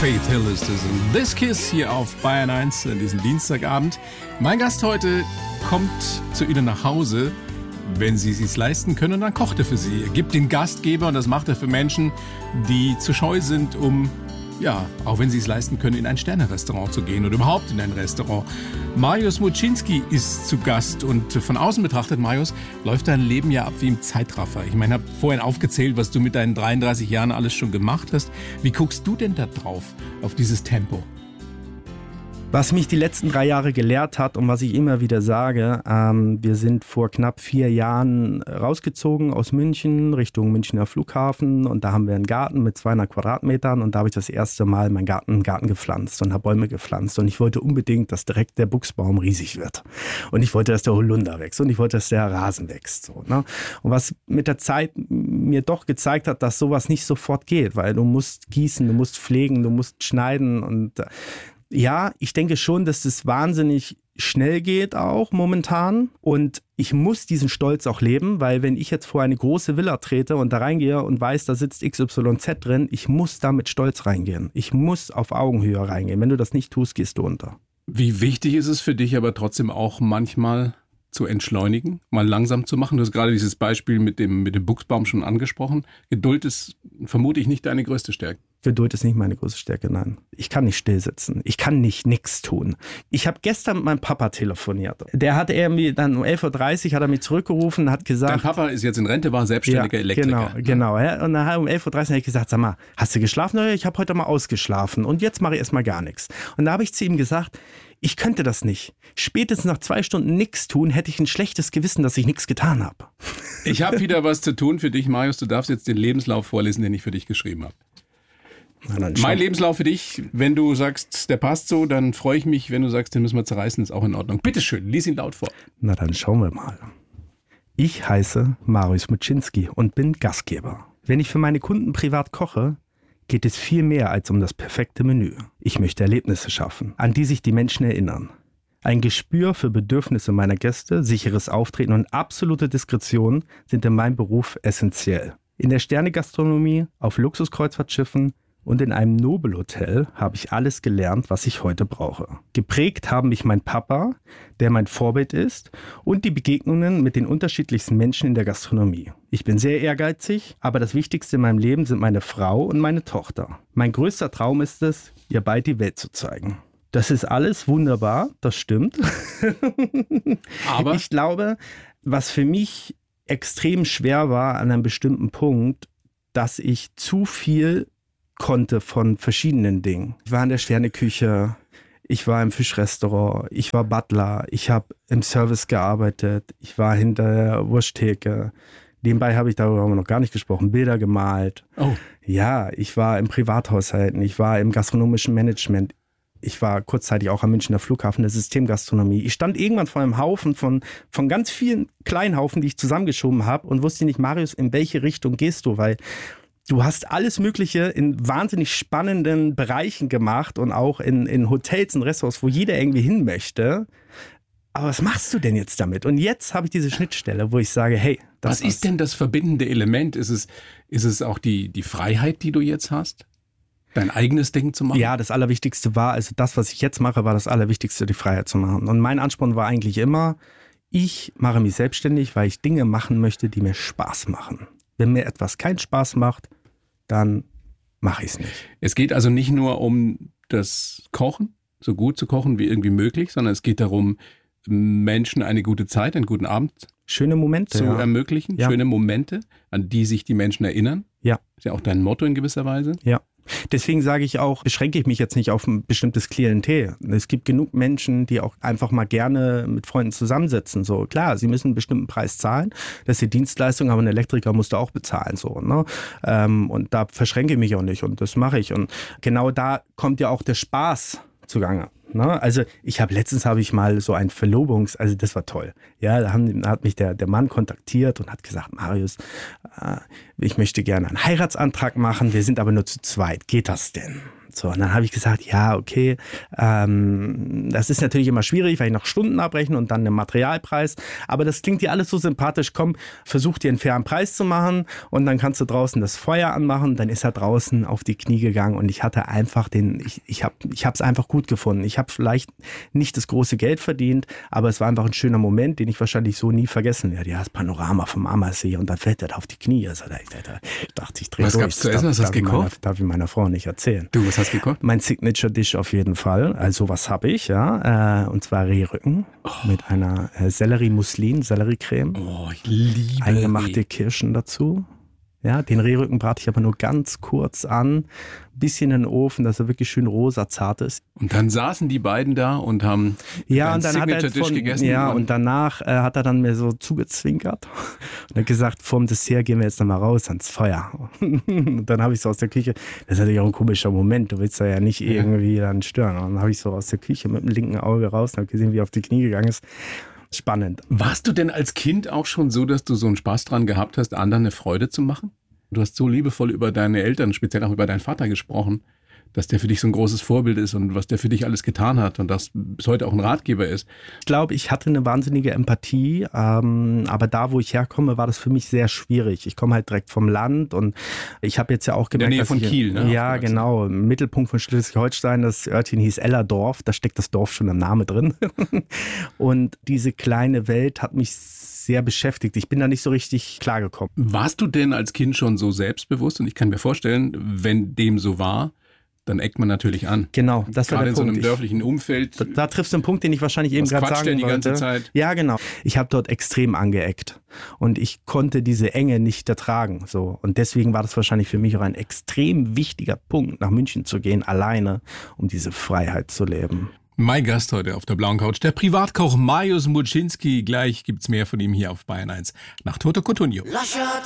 Faith Hill ist es. Und This Kiss hier auf Bayern 1 an diesem Dienstagabend. Mein Gast heute kommt zu Ihnen nach Hause, wenn Sie es sich leisten können, dann kocht er für Sie. Er gibt den Gastgeber und das macht er für Menschen, die zu scheu sind, um, ja, auch wenn Sie es leisten können, in ein Sterne-Restaurant zu gehen oder überhaupt in ein Restaurant. Mariusz Muczynski ist zu Gast und von außen betrachtet, Mariusz, läuft dein Leben ja ab wie im Zeitraffer. Ich meine, ich habe vorhin aufgezählt, was du mit deinen 33 Jahren alles schon gemacht hast. Wie guckst du denn da drauf, auf dieses Tempo? Was mich die letzten 3 Jahre gelehrt hat und was ich immer wieder sage, wir sind vor knapp 4 Jahren rausgezogen aus München Richtung Münchner Flughafen und da haben wir einen Garten mit 200 Quadratmetern und da habe ich das erste Mal meinen Garten gepflanzt und habe Bäume gepflanzt und ich wollte unbedingt, dass direkt der Buchsbaum riesig wird und ich wollte, dass der Holunder wächst und ich wollte, dass der Rasen wächst. So, ne? Und was mit der Zeit mir doch gezeigt hat, dass sowas nicht sofort geht, weil du musst gießen, du musst pflegen, du musst schneiden und ja, ich denke schon, dass das wahnsinnig schnell geht auch momentan und ich muss diesen Stolz auch leben, weil wenn ich jetzt vor eine große Villa trete und da reingehe und weiß, da sitzt XYZ drin, ich muss da mit Stolz reingehen. Ich muss auf Augenhöhe reingehen. Wenn du das nicht tust, gehst du unter. Wie wichtig ist es für dich aber trotzdem auch manchmal zu entschleunigen, mal langsam zu machen? Du hast gerade dieses Beispiel mit dem Buchsbaum schon angesprochen. Geduld ist vermutlich nicht deine größte Stärke. Geduld ist nicht meine größte Stärke, nein. Ich kann nicht still sitzen. Ich kann nicht nichts tun. Ich habe gestern mit meinem Papa telefoniert. Der hat irgendwie dann um 11.30 Uhr hat er mich zurückgerufen und hat gesagt... Dein Papa ist jetzt in Rente, war selbstständiger Elektriker. Genau. Ja. Und dann um 11.30 Uhr habe ich gesagt, sag mal, hast du geschlafen? Ja, ich habe heute mal ausgeschlafen und jetzt mache ich erstmal gar nichts. Und da habe ich zu ihm gesagt, ich könnte das nicht. Spätestens nach 2 Stunden nichts tun, hätte ich ein schlechtes Gewissen, dass ich nichts getan habe. Ich habe wieder was zu tun für dich, Mariusz. Du darfst jetzt den Lebenslauf vorlesen, den ich für dich geschrieben habe. Mein Lebenslauf für dich, wenn du sagst, der passt so, dann freue ich mich. Wenn du sagst, den müssen wir zerreißen, ist auch in Ordnung. Bitteschön, lies ihn laut vor. Na dann schauen wir mal. Ich heiße Mariusz Muczynski und bin Gastgeber. Wenn ich für meine Kunden privat koche, geht es viel mehr als um das perfekte Menü. Ich möchte Erlebnisse schaffen, an die sich die Menschen erinnern. Ein Gespür für Bedürfnisse meiner Gäste, sicheres Auftreten und absolute Diskretion sind in meinem Beruf essentiell. In der Sternegastronomie, auf Luxuskreuzfahrtschiffen und in einem Nobelhotel habe ich alles gelernt, was ich heute brauche. Geprägt haben mich mein Papa, der mein Vorbild ist, und die Begegnungen mit den unterschiedlichsten Menschen in der Gastronomie. Ich bin sehr ehrgeizig, aber das Wichtigste in meinem Leben sind meine Frau und meine Tochter. Mein größter Traum ist es, ihr bald die Welt zu zeigen. Das ist alles wunderbar, das stimmt. Aber ich glaube, was für mich extrem schwer war an einem bestimmten Punkt, dass ich zu viel konnte von verschiedenen Dingen. Ich war in der Sterneküche, ich war im Fischrestaurant, ich war Butler, ich habe im Service gearbeitet, ich war hinter der Wursttheke. Nebenbei habe ich, darüber haben wir noch gar nicht gesprochen, Bilder gemalt. Oh. Ja, ich war im Privathaushalten, ich war im gastronomischen Management. Ich war kurzzeitig auch am Münchner Flughafen der Systemgastronomie. Ich stand irgendwann vor einem Haufen von ganz vielen kleinen Haufen, die ich zusammengeschoben habe und wusste nicht, Mariusz, in welche Richtung gehst du? Weil du hast alles Mögliche in wahnsinnig spannenden Bereichen gemacht und auch in Hotels und Restaurants, wo jeder irgendwie hin möchte. Aber was machst du denn jetzt damit? Und jetzt habe ich diese Schnittstelle, wo ich sage, hey, was ist denn das verbindende Element? Ist es auch die Freiheit, die du jetzt hast? Dein eigenes Ding zu machen? Ja, das Allerwichtigste war, also das, was ich jetzt mache, war das Allerwichtigste, die Freiheit zu machen. Und mein Ansporn war eigentlich immer, ich mache mich selbstständig, weil ich Dinge machen möchte, die mir Spaß machen. Wenn mir etwas keinen Spaß macht, dann mache ich es nicht. Es geht also nicht nur um das Kochen, so gut zu kochen wie irgendwie möglich, sondern es geht darum, Menschen eine gute Zeit, einen guten Abend schöne Momente zu ermöglichen. Ja. Schöne Momente, an die sich die Menschen erinnern. Ja. Ist ja auch dein Motto in gewisser Weise. Ja. Deswegen sage ich auch, beschränke ich mich jetzt nicht auf ein bestimmtes Klientel. Es gibt genug Menschen, die auch einfach mal gerne mit Freunden zusammensitzen. So, klar, sie müssen einen bestimmten Preis zahlen. Das ist die Dienstleistung, aber ein Elektriker musst du auch bezahlen. So, ne? Und da verschränke ich mich auch nicht und das mache ich. Und genau da kommt ja auch der Spaß zugange. Ne? Also letztens habe ich mal so ein also das war toll. Ja, da hat mich der Mann kontaktiert und hat gesagt, Mariusz, ich möchte gerne einen Heiratsantrag machen, wir sind aber nur zu zweit. Geht das denn? So, und dann habe ich gesagt, ja, okay, das ist natürlich immer schwierig, weil ich noch Stunden abrechne und dann den Materialpreis. Aber das klingt dir alles so sympathisch. Komm, versuch dir einen fairen Preis zu machen und dann kannst du draußen das Feuer anmachen. Dann ist er draußen auf die Knie gegangen und ich hatte einfach ich habe es einfach gut gefunden. Ich habe vielleicht nicht das große Geld verdient, aber es war einfach ein schöner Moment, den ich wahrscheinlich so nie vergessen werde. Ja, das Panorama vom Ammersee und dann fällt er da auf die Knie. Also, ich dachte, ich drehe durch. Was gab's zu essen? Hast du das gekocht? Darf ich meiner Frau nicht erzählen. Du, was hast du gekocht? Mein Signature-Dish auf jeden Fall. Also was habe ich, ja. Und zwar Rehrücken mit einer Sellerie-Muslin, Selleriecreme. Oh, ich liebe eingemachte Kirschen dazu. Ja, den Rehrücken brate ich aber nur ganz kurz an, bisschen in den Ofen, dass er wirklich schön rosa zart ist. Und dann saßen die beiden da und haben und dann Signature-Dish gegessen. Ja, und danach hat er dann mir so zugezwinkert und hat gesagt, vorm Dessert gehen wir jetzt nochmal raus ans Feuer. Und dann habe ich so aus der Küche, das ist natürlich auch ein komischer Moment, du willst ja nicht irgendwie dann stören. Und dann habe ich so aus der Küche mit dem linken Auge raus und habe gesehen, wie er auf die Knie gegangen ist. Spannend. Warst du denn als Kind auch schon so, dass du so einen Spaß dran gehabt hast, anderen eine Freude zu machen? Du hast so liebevoll über deine Eltern, speziell auch über deinen Vater gesprochen, dass der für dich so ein großes Vorbild ist und was der für dich alles getan hat und das bis heute auch ein Ratgeber ist. Ich glaube, ich hatte eine wahnsinnige Empathie, aber da, wo ich herkomme, war das für mich sehr schwierig. Ich komme halt direkt vom Land und ich habe jetzt ja auch gemerkt, in der Nähe von Kiel, ne? Ja, genau. Im Mittelpunkt von Schleswig-Holstein, das Örtchen hieß Ellerdorf, da steckt das Dorf schon im Namen drin. Und diese kleine Welt hat mich sehr beschäftigt. Ich bin da nicht so richtig klargekommen. Warst du denn als Kind schon so selbstbewusst? Und ich kann mir vorstellen, wenn dem so war, dann eckt man natürlich an. Genau, das war der Punkt. Gerade in so einem dörflichen Umfeld. Da triffst du einen Punkt, den ich wahrscheinlich eben gerade sagen wollte. Die ganze Zeit. Ja, genau. Ich habe dort extrem angeeckt und ich konnte diese Enge nicht ertragen. So. Und deswegen war das wahrscheinlich für mich auch ein extrem wichtiger Punkt, nach München zu gehen, alleine, um diese Freiheit zu leben. Mein Gast heute auf der blauen Couch, der Privatkoch Mariusz Muczynski. Gleich gibt's mehr von ihm hier auf Bayern 1 nach Toto Cutugno.